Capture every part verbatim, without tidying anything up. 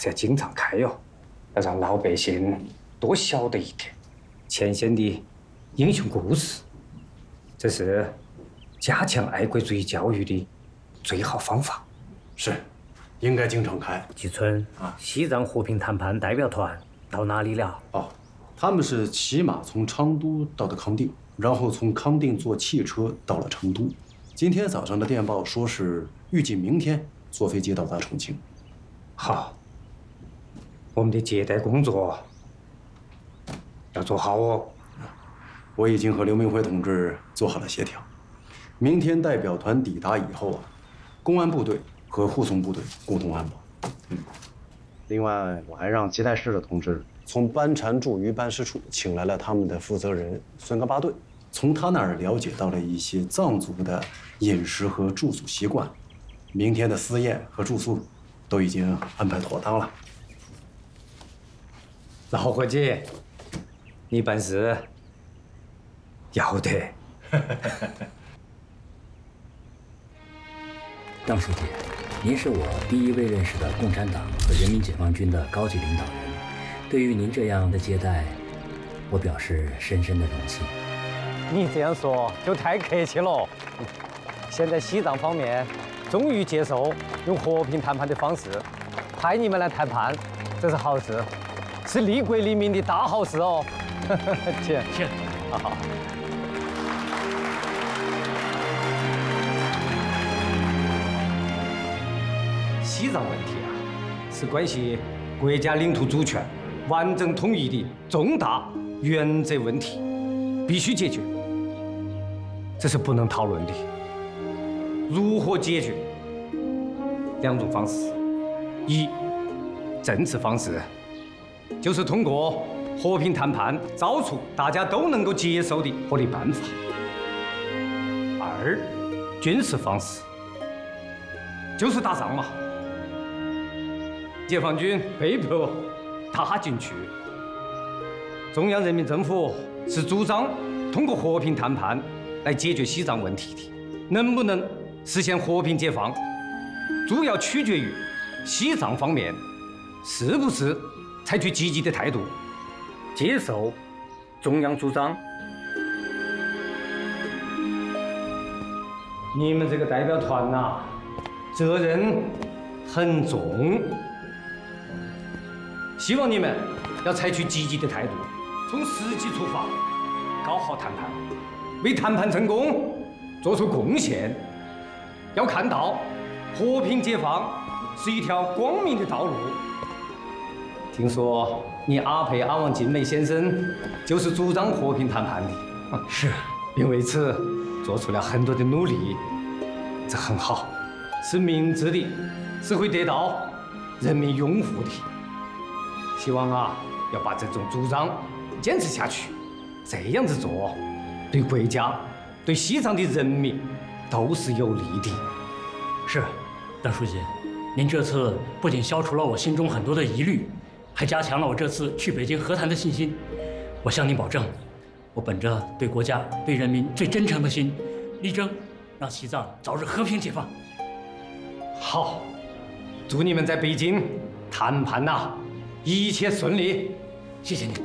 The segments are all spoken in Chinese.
是要经常开哟，要让老百姓多晓得一点前线的英雄故事。这是加强爱国主义教育的最好方法。 是，应该经常开。 季村啊， 西藏和平谈判代表团到哪里了？ 哦，他们是骑马从昌都到的康定，然后从康定坐汽车到了成都。今天早上的电报说是预计明天坐飞机到达重庆。 好，我们的接待工作要做好哦。 我已经和刘明辉同志做好了协调，明天代表团抵达以后啊，公安部队和护送部队共同安保。嗯，另外我还让接待室的同志从班禅驻渝办事处请来了他们的负责人孙嘎巴队，从他那儿了解到了一些藏族的饮食和住宿习惯，明天的私宴和住宿都已经安排妥当了。 老伙计，你办事要得。 邓书记，您是我第一位认识的共产党和人民解放军的高级领导人，对于您这样的接待，我表示深深的荣幸。 你这样说就太客气了。现在西藏方面终于接受用和平谈判的方式派你们来谈判，这是好事，是利国利民的大好事哦。请请，好。 西藏问题啊，是关系国家领土主权完整统一的重大原则问题，必须解决，这是不能讨论的。如何解决？两种方式：一，政治方式，就是通过和平谈判找出大家都能够接受的合理办法；二，军事方式，就是打仗嘛。解放军被迫打进去，中央人民政府是主张通过和平谈判来解决西藏问题的。能不能实现和平解放，主要取决于西藏方面是不是采取积极的态度，接受中央主张。你们这个代表团呐、啊，责任很重。希望你们要采取积极的态度，从实际出发，搞好谈判，为谈判成功做出贡献。要看到和平解放是一条光明的道路。听说你阿培阿旺金梅先生就是主张和平谈判的， 是， 并为此做出了很多的努力，这很好，是明智的，是会得到人民拥护的。希望啊，要把这种主张坚持下去。这样子做，对国家、对西藏的人民都是有利的。 是，邓书记，您这次不仅消除了我心中很多的疑虑，还加强了我这次去北京和谈的信心。我向您保证，我本着对国家、对人民最真诚的心，力争让西藏早日和平解放。 好，祝你们在北京谈判呐、啊！一切顺利， 谢谢你。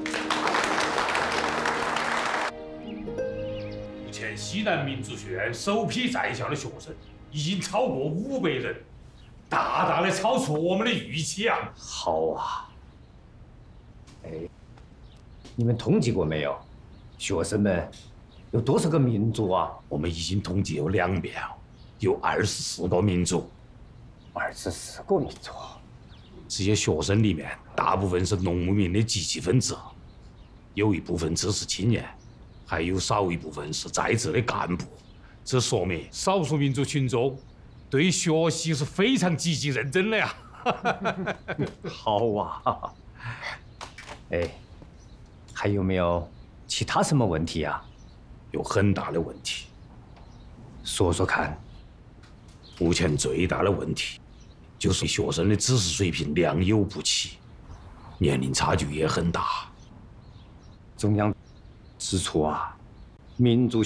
目前西南民族学院首批在校的学生已经超过五百人，大大的超出我们的预期啊！ 好啊，哎，你们统计过没有？学生们有多少个民族啊？ 我们已经统计有两遍，有二十四个民族。 二十四个民族。 这些学生里面，大部分是农民的积极分子，有一部分知识青年，还有少一部分是在职的干部。这说明少数民族群众对学习是非常积极认真的呀。 好啊。哎，还有没有其他什么问题啊？ 有很大的问题， 说说看。 目前最大的问题就是学生的知识水平良莠不齐，年龄差距也很大。 中央指出啊，民族